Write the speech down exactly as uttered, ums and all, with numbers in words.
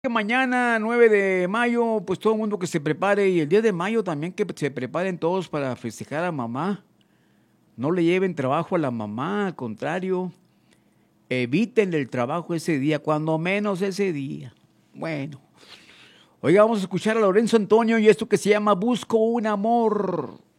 Que mañana, nueve de mayo, pues todo el mundo que se prepare y el diez de mayo también que se preparen todos para festejar a mamá. No le lleven trabajo a la mamá, al contrario, eviten el trabajo ese día, cuando menos ese día. Bueno, oiga, vamos a escuchar a Lorenzo Antonio y esto que se llama Busco un amor.